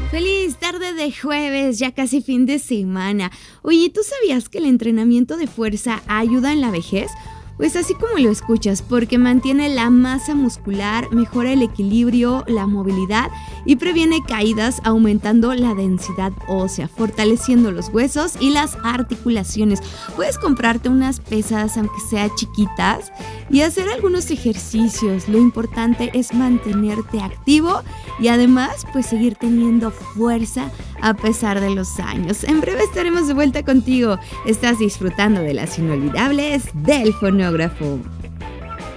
Feliz tarde de jueves, ya casi fin de semana. Oye, ¿tú sabías que el entrenamiento de fuerza ayuda en la vejez? Pues así como lo escuchas, porque mantiene la masa muscular, mejora el equilibrio, la movilidad y previene caídas, aumentando la densidad ósea, fortaleciendo los huesos y las articulaciones. Puedes comprarte unas pesas, aunque sea chiquitas, y hacer algunos ejercicios. Lo importante es mantenerte activo y además, pues seguir teniendo fuerza a pesar de los años. En breve estaremos de vuelta contigo. Estás disfrutando de las inolvidables del fonógrafo.